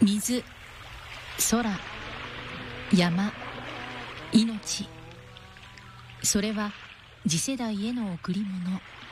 水、空、山、命。それは次世代への贈り物。